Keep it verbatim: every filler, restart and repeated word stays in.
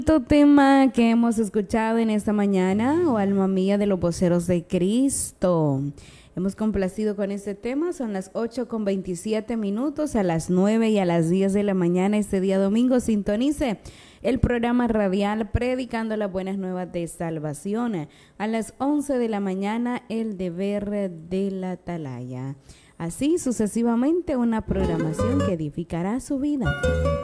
Otro tema que hemos escuchado en esta mañana, o alma mía de los voceros de Cristo. Hemos complacido con este tema, son las ocho con veintisiete minutos, a las nueve y a las diez de la mañana este día domingo sintonice el programa radial Predicando las Buenas Nuevas de Salvación. A las once de la mañana el deber de la atalaya. Así sucesivamente una programación que edificará su vida.